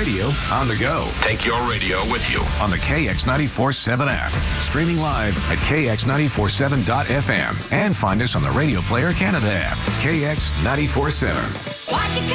radio on the go. Take your radio with you On the KX947 app. Streaming live at KX947.FM. And find us on the Radio Player Canada app. KX947. Watch it